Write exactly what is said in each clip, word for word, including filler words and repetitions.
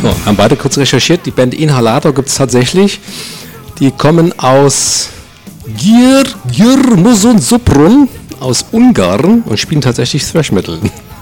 So, haben beide kurz recherchiert. Die Band Inhalator gibt es tatsächlich. Die kommen aus Gyr, Gyr-Musun-Suprun aus Ungarn und spielen tatsächlich Thrash Metal.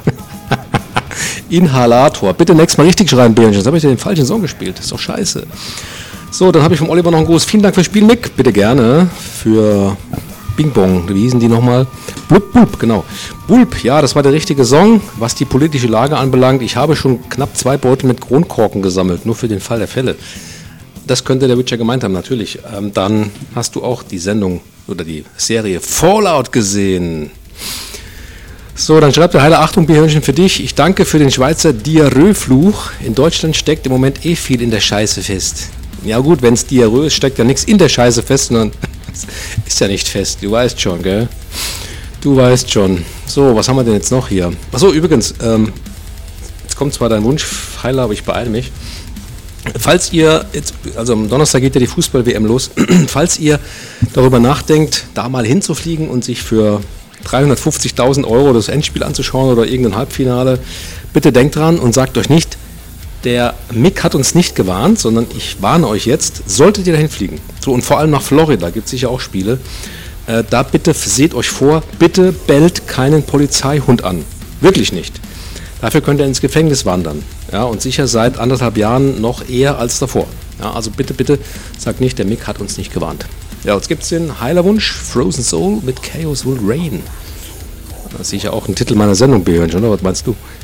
Inhalator. Bitte nächstes Mal richtig schreiben, Bärchen. Jetzt habe ich den falschen Song gespielt. Das ist doch scheiße. So, dann habe ich vom Oliver noch einen Gruß. Vielen Dank fürs Spiel, Mick. Bitte gerne für Bing Bong. Wie hießen die nochmal? Bulb, Bulb, genau. Bulb, ja, das war der richtige Song, was die politische Lage anbelangt. Ich habe schon knapp zwei Beutel mit Kronkorken gesammelt, nur für den Fall der Fälle. Das könnte der Witcher gemeint haben, natürlich. Ähm, dann hast du auch die Sendung oder die Serie Fallout gesehen. So, dann schreibt der Heiler, Achtung, Bierhörnchen für dich. Ich danke für den Schweizer Diarrhoe-Fluch. In Deutschland steckt im Moment eh viel in der Scheiße fest. Ja gut, wenn es Diarrhoe ist, steckt ja nichts in der Scheiße fest, sondern ist ja nicht fest. Du weißt schon, gell? Du weißt schon. So, was haben wir denn jetzt noch hier? Achso, übrigens, ähm, jetzt kommt zwar dein Wunsch, Heiler, aber ich beeile mich. Falls ihr, jetzt, also am Donnerstag geht ja die Fußball-W M los, falls ihr darüber nachdenkt, da mal hinzufliegen und sich für dreihundertfünfzigtausend Euro das Endspiel anzuschauen oder irgendein Halbfinale, bitte denkt dran und sagt euch nicht, der Mick hat uns nicht gewarnt, sondern ich warne euch jetzt, solltet ihr dahin fliegen, so, und vor allem nach Florida, gibt es sicher auch Spiele, äh, da bitte seht euch vor, bitte bellt keinen Polizeihund an, wirklich nicht. Dafür könnt ihr ins Gefängnis wandern, ja, und sicher seit anderthalb Jahren noch eher als davor. Ja, also bitte, bitte, sagt nicht, der Mick hat uns nicht gewarnt. Ja, jetzt gibt es den Heilerwunsch, Frozen Soul mit Chaos Will Reign. Das ist sicher auch ein Titel meiner Sendung, Björn, oder was meinst du?